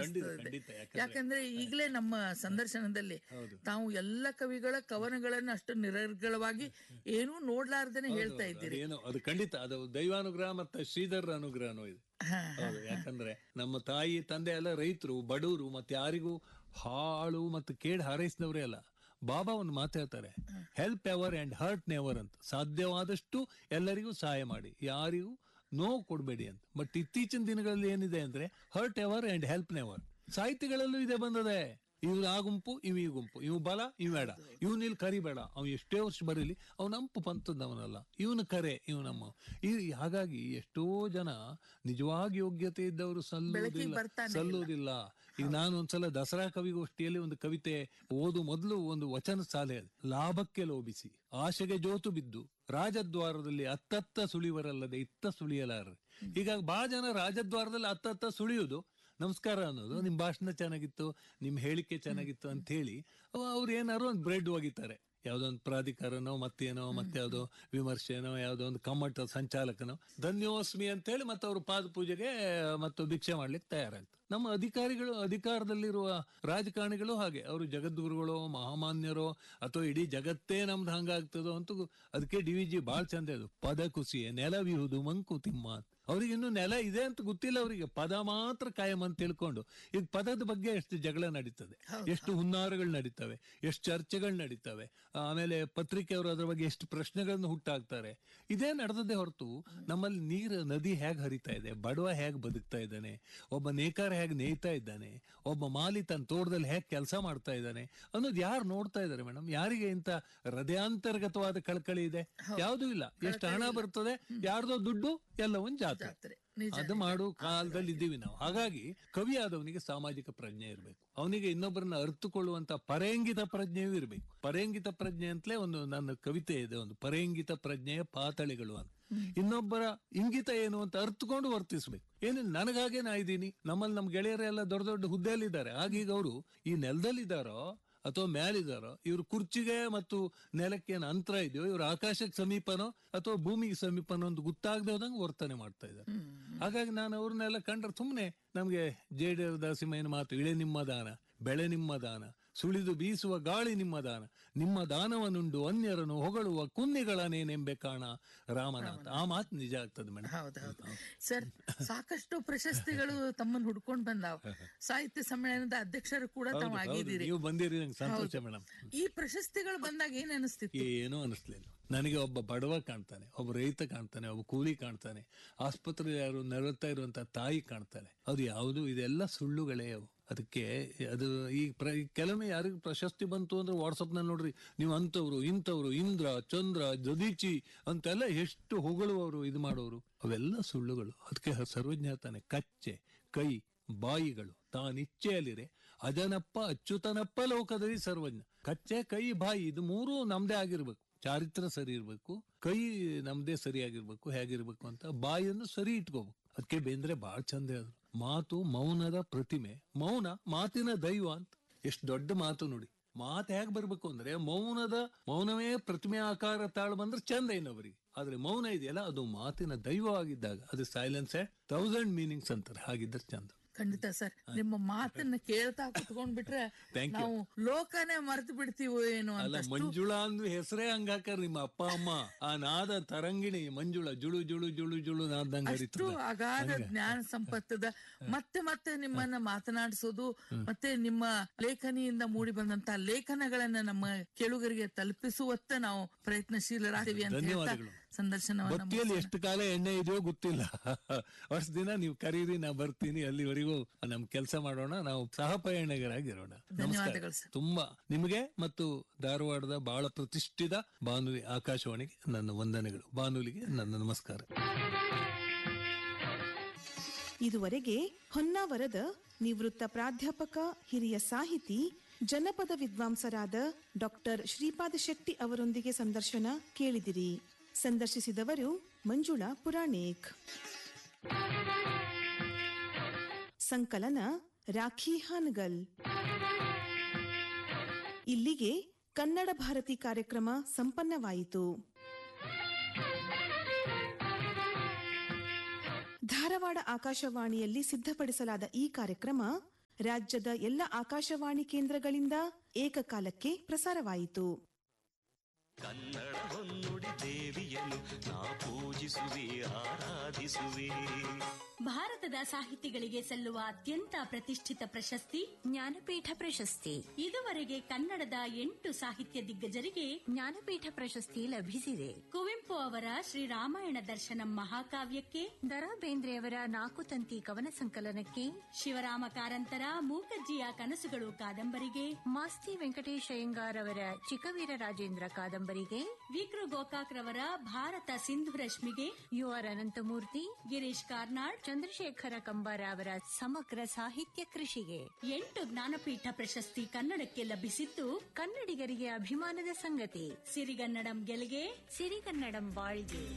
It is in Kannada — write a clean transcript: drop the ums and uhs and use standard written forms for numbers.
ಅನಿಸ್ತದೆ. ಯಾಕಂದ್ರೆ ಈಗಲೇ ನಮ್ಮ ಸಂದರ್ಶನದಲ್ಲಿ ತಾವು ಎಲ್ಲ ಕವಿಗಳ ಕವನಗಳನ್ನು ಅಷ್ಟು ನಿರರ್ಗಳವಾಗಿ ಏನೂ ನೋಡ್ಲಾರ್ದೇನೆ ಹೇಳ್ತಾ ಇದ್ದೀರಿ. ಏನೋ ಅದು ಖಂಡಿತ, ಅದು ದೈವಾನುಗ್ರಹ ಮತ್ತೆ ಶ್ರೀಧರ ಅನುಗ್ರಹನೂ ಇದೆ. ಹೌದು, ಯಾಕಂದ್ರೆ ನಮ್ಮ ತಾಯಿ ತಂದೆ ಎಲ್ಲ ರೈತರು, ಬಡವರು, ಮತ್ತೆ ಯಾರಿಗೂ ಹಾಳು ಮತ್ತು ಕೇಡ್ ಹಾರೈಸಿದವರೇ ಅಲ್ಲ. ಬಾಬಾ ಒಂದು ಮಾತಾಡ್ತಾರೆ, help ever and hurt never ಅಂತ. ಸಾಧ್ಯವಾದಷ್ಟು ಎಲ್ಲರಿಗೂ ಸಹಾಯ ಮಾಡಿ, ಯಾರಿಗೂ ನೋವು ಕೊಡಬೇಡಿ ಅಂತ. ಬಟ್ ಇತ್ತೀಚಿನ ದಿನಗಳಲ್ಲಿ ಏನಿದೆ ಅಂದ್ರೆ hurt ever and help never. ಸಾಹಿತಿಗಳಲ್ಲೂ ಇದೆ ಬಂದದೆ. ಇವ್ರು ಆ ಗುಂಪು, ಇವ್ ಈ ಗುಂಪು, ಇವ್ ಬಲ, ಇವ್ ಬೇಡ, ಇವ್ನ ಇಲ್ಲಿ ಕರಿಬೇಡ, ಅವ್ ಎಷ್ಟೇ ವರ್ಷ ಬರೀಲಿ ಅವ್ ನಂಪು ಪಂತದವನಲ್ಲ, ಇವನು ಕರೆ, ಇವ್ ನಮ್ಮ ಹಾಗಾಗಿ ಎಷ್ಟೋ ಜನ ನಿಜವಾಗಿ ಯೋಗ್ಯತೆ ಇದ್ದವರು ಸಲ್ಲುವುದಿಲ್ಲ. ಈಗ ನಾನು ಒಂದ್ಸಲ ದಸರಾ ಕವಿಗೋಷ್ಠಿಯಲ್ಲಿ ಒಂದು ಕವಿತೆ ಓದು ಮೊದಲು ಒಂದು ವಚನ ಸಾಲೆ, ಲಾಭಕ್ಕೆ ಲೋಭಿಸಿ ಆಶೆಗೆ ಜೋತು ಬಿದ್ದು ರಾಜದ್ವಾರದಲ್ಲಿ ಅತ್ತತ್ತ ಸುಳಿವರಲ್ಲದೆ ಇತ್ತ ಸುಳಿಯಲಾರರು. ಹೀಗಾಗಿ ಬಹಳ ಜನ ರಾಜದ್ವಾರದಲ್ಲಿ ಅತ್ತತ್ತ ಸುಳಿಯುವುದು, ನಮಸ್ಕಾರ ಅನ್ನೋದು, ನಿಮ್ ಭಾಷಣ ಚೆನ್ನಾಗಿತ್ತು, ನಿಮ್ ಹೇಳಿಕೆ ಚೆನ್ನಾಗಿತ್ತು ಅಂತ ಹೇಳಿ ಅವ್ರು ಏನಾರು ಒಂದು ಬ್ರೆಡ್ ಒಗಿತಾರೆ. ಯಾವ್ದೋ ಒಂದು ಪ್ರಾಧಿಕಾರನೋ ಮತ್ತೇನೋ ಮತ್ತೆ ಯಾವ್ದೋ ವಿಮರ್ಶೆನೋ ಯಾವ್ದೋ ಒಂದು ಕಮ್ಮಟ ಸಂಚಾಲಕನೋ ಧನ್ಯೋಸ್ಮಿ ಅಂತ ಹೇಳಿ ಮತ್ತೆ ಅವರು ಪಾದ ಪೂಜೆಗೆ ಮತ್ತು ಭಿಕ್ಷೆ ಮಾಡ್ಲಿಕ್ಕೆ ತಯಾರಾಗ್ತದೆ. ನಮ್ಮ ಅಧಿಕಾರಿಗಳು, ಅಧಿಕಾರದಲ್ಲಿರುವ ರಾಜಕಾರಣಿಗಳು ಹಾಗೆ, ಅವರು ಜಗದ್ಗುರುಗಳು, ಮಹಾಮಾನ್ಯರೋ ಅಥವಾ ಇಡೀ ಜಗತ್ತೇ ನಮ್ದು ಹಂಗಾಗ್ತದೋ ಅಂತೂ. ಅದಕ್ಕೆ DVG ಬಾಳ್ ಚಂದ ಅದು, ಪದ ಕುಸಿಯೇ ನೆಲವಿಹುದು ಮಂಕುತಿಮ್ಮ ಅಂತ. ಅವ್ರಿಗೆ ಇನ್ನು ನೆಲ ಇದೆ ಅಂತ ಗೊತ್ತಿಲ್ಲ, ಅವರಿಗೆ ಪದ ಮಾತ್ರ ಕಾಯಂ ಅಂತ ತಿಳ್ಕೊಂಡು. ಈಗ ಪದದ ಬಗ್ಗೆ ಎಷ್ಟು ಜಗಳ ನಡೀತದೆ, ಎಷ್ಟು ಹುನ್ನಾರಗಳು ನಡೀತವೆ, ಎಷ್ಟು ಚರ್ಚೆಗಳು ನಡೀತವೆ. ಆಮೇಲೆ ಪತ್ರಿಕೆಯವರು ಅದ್ರ ಬಗ್ಗೆ ಎಷ್ಟು ಪ್ರಶ್ನೆಗಳನ್ನು ಹುಟ್ಟಾಕ್ತಾರೆ. ಇದೇ ನಡೆದದೇ ಹೊರತು ನಮ್ಮಲ್ಲಿ ನೀರು, ನದಿ ಹೇಗೆ ಹರಿತಾ ಇದೆ, ಬಡವ ಹೇಗೆ ಬದುಕ್ತಾ ಇದ್ದಾನೆ, ಒಬ್ಬ ನೇಕಾರ ಹೇಗೆ ನೇಯ್ತಾ ಇದ್ದಾನೆ, ಒಬ್ಬ ಮಾಲಿ ತನ್ನ ತೋಟದಲ್ಲಿ ಹೇಗೆ ಕೆಲಸ ಮಾಡ್ತಾ ಇದ್ದಾನೆ ಅನ್ನೋದು ಯಾರು ನೋಡ್ತಾ ಇದ್ದಾರೆ ಮೇಡಮ್? ಯಾರಿಗೆ ಇಂತ ಹೃದಯಾಂತರ್ಗತವಾದ ಕಳಕಳಿ ಇದೆ? ಯಾವುದೂ ಇಲ್ಲ. ಎಷ್ಟು ಹಣ ಬರ್ತದೆ, ಯಾರ್ದೋ ದುಡ್ಡು, ಎಲ್ಲ ಒಂದು ಜಾತ್ರೆ. ಅದು ಮಾಡೋ ಕಾಲದಲ್ಲಿ ಇದ್ದೀವಿ ನಾವು. ಹಾಗಾಗಿ ಕವಿ ಆದವನಿಗೆ ಸಾಮಾಜಿಕ ಪ್ರಜ್ಞೆ ಇರಬೇಕು, ಅವನಿಗೆ ಇನ್ನೊಬ್ಬರನ್ನ ಅರ್ಥಕೊಳ್ಳುವಂತ ಪರೇಂಗಿತ ಪ್ರಜ್ಞೆಯೂ ಇರಬೇಕು. ಪರೇಂಗಿತ ಪ್ರಜ್ಞೆ ಅಂತಲೇ ಒಂದು ನನ್ನ ಕವಿತೆ ಇದೆ, ಒಂದು ಪರೇಂಗಿತ ಪ್ರಜ್ಞೆಯ ಪಾತಳಿಗಳು ಅಂತ. ಇನ್ನೊಬ್ಬರ ಇಂಗಿತ ಏನು ಅಂತ ಅರ್ಥಕೊಂಡು ವರ್ತಿಸ್ಬೇಕು. ಏನಿಲ್ಲ, ನನಗಾಗೆ ನಾ ಇದ್ದೀನಿ, ನಮ್ಮಲ್ಲಿ ನಮ್ ಗೆಳೆಯರೆಲ್ಲ ದೊಡ್ಡ ದೊಡ್ಡ ಹುದ್ದೆಯಲ್ಲಿದ್ದಾರೆ. ಆಗೀಗ ಅವರು ಈ ನೆಲದಲ್ಲಿದ್ದಾರೋ ಅಥವಾ ಮೇಲಿದಾರೋ, ಇವ್ರ ಕುರ್ಚಿಗೆ ಮತ್ತು ನೆಲಕ್ಕೆ ಏನು ಅಂತರ ಇದೆಯೋ, ಇವ್ರ ಆಕಾಶಕ್ಕೆ ಸಮೀಪನೋ ಅಥವಾ ಭೂಮಿಗೆ ಸಮೀಪನೋ ಅಂತ ಗೊತ್ತಾಗದೆ ಹೋದಂಗೆ ವರ್ತನೆ ಮಾಡ್ತಾ ಇದ್ದಾರೆ. ಹಾಗಾಗಿ ನಾನು ಅವ್ರನ್ನೆಲ್ಲ ಕಂಡ್ರೆ ಸುಮ್ಮನೆ, ನಮ್ಗೆ ಜೇಡಿಯರ ದಾಸಿಮಯ್ಯನ ಮಾತು, ಇಳೆ ನಿಮ್ಮ ದಾನ, ಬೆಳೆ ನಿಮ್ಮ ದಾನ, ಸುಳಿದು ಬೀಸುವ ಗಾಳಿ ನಿಮ್ಮ ದಾನ, ನಿಮ್ಮ ದಾನವನ್ನುಂಡು ಅನ್ಯರನ್ನು ಹೊಗಳುವ ಕುನ್ನಿಗಳನೇನೆಂಬೆ ಕಾಣ ರಾಮನಾಥ. ಆ ಮಾತು ನಿಜ ಆಗ್ತದೆ ಮೇಡಮ್. ಹೌದೌದು ಸರ್, ಸಾಕಷ್ಟು ಪ್ರಶಸ್ತಿಗಳು ತಮ್ಮನ್ನು ಹುಡ್ಕೊಂಡು ಬಂದಾವ. ಸಾಹಿತ್ಯ ಸಮ್ಮೇಳನದ ಅಧ್ಯಕ್ಷರು ಕೂಡ ತಾವು ಆಗಿದ್ದೀರಿ, ನೀವು ಬಂದಿರಿ, ನಂಗೆ ಸಂತೋಷ ಮೇಡಮ್. ಈ ಪ್ರಶಸ್ತಿಗಳು ಬಂದಾಗ ಏನ್ ಅನಿಸ್ತಿತ್ತು? ಏನೂ ಅನಿಸ್ಲಿಲ್ಲ ನನಗೆ. ಒಬ್ಬ ಬಡವ ಕಾಣ್ತಾನೆ, ಒಬ್ಬ ರೈತ ಕಾಣ್ತಾನೆ, ಒಬ್ಬ ಕೂಲಿ ಕಾಣ್ತಾನೆ, ಆಸ್ಪತ್ರೆ ಯಾರು ನರಳ್ತಾ ಇರುವಂತ ತಾಯಿ ಕಾಣ್ತಾನೆ. ಅದು ಯಾವುದು, ಇದೆಲ್ಲ ಸುಳ್ಳುಗಳೇ ಅವು. ಅದಕ್ಕೆ ಅದು ಈ ಕೆಲವೊಮ್ಮೆ ಯಾರಿಗೂ ಪ್ರಶಸ್ತಿ ಬಂತು ಅಂದ್ರೆ ವಾಟ್ಸಪ್ ನಲ್ಲಿ ನೋಡ್ರಿ, ನೀವು ಅಂತವ್ರು ಇಂಥವ್ರು, ಇಂದ್ರ ಚಂದ್ರ ದದೀಚಿ ಅಂತೆಲ್ಲ ಎಷ್ಟು ಹೊಗಳುವವರು, ಇದು ಮಾಡೋರು, ಅವೆಲ್ಲ ಸುಳ್ಳುಗಳು. ಅದಕ್ಕೆ ಸರ್ವಜ್ಞ ಹೇಳ್ತಾನೆ, ಕಚ್ಚೆ ಕೈ ಬಾಯಿಗಳು ತಾನಿಚ್ಛೆಯಲ್ಲಿರೆ ಅಜನಪ್ಪ ಅಚ್ಯುತನಪ್ಪ ಲೋಕದಲ್ಲಿ ಸರ್ವಜ್ಞ. ಕಚ್ಚೆ ಕೈ ಬಾಯಿ ಇದು ಮೂರು ನಮ್ದೇ ಆಗಿರ್ಬೇಕು, ಚಾರಿತ್ರ ಸರಿ ಇರ್ಬೇಕು, ಕೈ ನಮ್ದೇ ಸರಿಯಾಗಿರ್ಬೇಕು, ಹೇಗಿರ್ಬೇಕು ಅಂತ, ಬಾಯಿಯನ್ನು ಸರಿ ಇಟ್ಕೋಬೇಕು. ಅದಕ್ಕೆ ಬೇಂದ್ರೆ ಬಹಳ ಚಂದ ಹೇಳಿದ್ರು, ಮಾತು ಮೌನದ ಪ್ರತಿಮೆ, ಮೌನ ಮಾತಿನ ದೈವ ಅಂತ. ಎಷ್ಟು ದೊಡ್ಡ ಮಾತು ನೋಡಿ. ಮಾತು ಹೇಗೆ ಬರ್ಬೇಕು ಅಂದ್ರೆ ಮೌನವೇ ಪ್ರತಿಮೆ ಆಕಾರ ತಾಳು ಬಂದ್ರೆ ಚಂದ ಇನ್ನೊಬ್ಬರಿಗೆ. ಆದ್ರೆ ಮೌನ ಇದೆಯಲ್ಲ, ಅದು ಮಾತಿನ ದೈವ ಆಗಿದ್ದಾಗ ಅದು ಸೈಲೆನ್ಸ್ 1000 ಮೀನಿಂಗ್ಸ್ ಅಂತಾರೆ, ಹಾಗಿದ್ರೆ ಚಂದ. ಖಂಡಿತ ಸರ್, ನಿಮ್ಮ ಮಾತನ್ನ ಕೇಳ್ತಾ ಕುತ್ಕೊಂಡ್ಬಿಟ್ರೆ ನಾವು ಲೋಕನೇ ಮರೆತು ಬಿಡ್ತೀವೋ ಏನೋ ಅಂತ. ಮಂಜುಳಾ ಅಂದ್ರೂ ಹೆಸರೇ ಹಂಗಾಕರ್ ನಿಮ್ಮ ಅಪ್ಪ ಅಮ್ಮ. ಆ ನಾದ ತರಂಗಿಣಿ ಮಂಜುಳಾ, ಜುಳು ಜುಳು ಜುಳು ಜುಳು ನಾದಂಗ ಅಗಾಧ ಜ್ಞಾನ ಸಂಪತ್ತದ ಮತ್ತೆ ಮತ್ತೆ ನಿಮ್ಮನ್ನ ಮಾತನಾಡಿಸೋದು, ಮತ್ತೆ ನಿಮ್ಮ ಲೇಖನಿಯಿಂದ ಮೂಡಿ ಬಂದಂತ ಲೇಖನಗಳನ್ನ ನಮ್ಮ ಕೇಳುಗರಿಗೆ ತಲುಪಿಸುವತ್ತ ನಾವು ಪ್ರಯತ್ನಶೀಲರಾಗ್ತೀವಿ ಅಂತ ಹೇಳ್ತಾ ಸಂದರ್ಶನವನ್ನು. ಎಷ್ಟು ಕಾಲ ಎಣ್ಣೆ ಇದೆಯೋ ಗೊತ್ತಿಲ್ಲ, ಅಷ್ಟು ದಿನ ನೀವು ಕರೀರಿ, ನಾ ಬರ್ತೀನಿ, ಅಲ್ಲಿವರೆಗೂ ನಮ್ ಕೆಲಸ ಮಾಡೋಣ, ನಾವು ಸಹ ಪಯಣಿಗರಾಗಿರೋಣ. ಧನ್ಯವಾದಗಳು ತುಂಬಾ ನಿಮಗೆ ಮತ್ತು ಧಾರವಾಡದ ಬಹಳ ಪ್ರತಿಷ್ಠಿತ ಬಾನುಲಿ ಆಕಾಶವಾಣಿಗೆ ನನ್ನ ವಂದನೆಗಳು, ಬಾನುಲಿಗೆ ನನ್ನ ನಮಸ್ಕಾರ. ಇದುವರೆಗೆ ಹೊನ್ನಾವರದ ನಿವೃತ್ತ ಪ್ರಾಧ್ಯಾಪಕ, ಹಿರಿಯ ಸಾಹಿತಿ, ಜನಪದ ವಿದ್ವಾಂಸರಾದ ಡಾಕ್ಟರ್ ಶ್ರೀಪಾದ ಶೆಟ್ಟಿ ಅವರೊಂದಿಗೆ ಸಂದರ್ಶನ ಕೇಳಿದಿರಿ. ಸಂದರ್ಶಿಸಿದವರು ಮಂಜುಳಾ ಪುರಾಣಿಕ್. ಸಂಕಲನ ರಾಖಿ ಹಾನಗಲ್. ಇಲ್ಲಿಗೆ ಕನ್ನಡ ಭಾರತಿ ಕಾರ್ಯಕ್ರಮ ಸಂಪನ್ನವಾಯಿತು. ಧಾರವಾಡ ಆಕಾಶವಾಣಿಯಲ್ಲಿ ಸಿದ್ಧಪಡಿಸಲಾದ ಈ ಕಾರ್ಯಕ್ರಮ ರಾಜ್ಯದ ಎಲ್ಲ ಆಕಾಶವಾಣಿ ಕೇಂದ್ರಗಳಿಂದ ಏಕಕಾಲಕ್ಕೆ ಪ್ರಸಾರವಾಯಿತು. ಕನ್ನಡ ಹೊನ್ನುಡಿ ದೇವಿಯನ್ನು ನಾ ಪೂಜಿಸುವೆ ಆರಾಧಿಸುವೆ. ಭಾರತದ ಸಾಹಿತಿಗಳಿಗೆ ಸಲ್ಲುವ ಅತ್ಯಂತ ಪ್ರತಿಷ್ಠಿತ ಪ್ರಶಸ್ತಿ ಜ್ಞಾನಪೀಠ ಪ್ರಶಸ್ತಿ. ಇದುವರೆಗೆ ಕನ್ನಡದ 8 ಸಾಹಿತ್ಯ ದಿಗ್ಗಜರಿಗೆ ಜ್ಞಾನಪೀಠ ಪ್ರಶಸ್ತಿ ಲಭಿಸಿದೆ. ಕುವೆಂಪು ಅವರ ಶ್ರೀರಾಮಾಯಣ ದರ್ಶನಂ ಮಹಾಕಾವ್ಯಕ್ಕೆ, ದರಾ ಬೇಂದ್ರೆಯವರ 4 ತಂತಿ ಕವನ ಸಂಕಲನಕ್ಕೆ, ಶಿವರಾಮ ಕಾರಂತರ ಮೂಕಜ್ಜಿಯ ಕನಸುಗಳು ಕಾದಂಬರಿಗೆ, ಮಾಸ್ತಿ ವೆಂಕಟೇಶ್ ಅಯ್ಯಂಗಾರ್ ಅವರ ಚಿಕ್ಕವೀರ ರಾಜೇಂದ್ರ ಕಾದಂಬರಿಗೆ, ವಿಕ್ರು ಗೋಕಾಕ್ ರವರ ಭಾರತ ಸಿಂಧು ರಶ್ಮಿಗೆ, ಯು ಆರ್ ಅನಂತಮೂರ್ತಿ, ಗಿರೀಶ್ ಕಾರ್ನಾಡ್, ಚಂದ್ರಶೇಖರ ಕಂಬಾರ ಅವರ ಸಮಗ್ರ ಸಾಹಿತ್ಯ ಕೃಷಿಗೆ 8 ಜ್ಞಾನಪೀಠ ಪ್ರಶಸ್ತಿ ಕನ್ನಡಕ್ಕೆ ಲಭಿಸಿದ್ದು ಕನ್ನಡಿಗರಿಗೆ ಅಭಿಮಾನದ ಸಂಗತಿ. ಸಿರಿಗನ್ನಡಂ ಗೆಲ್ಗೆ, ಸಿರಿಗನ್ನಡಂ ಬಾಳ್ಗೆ.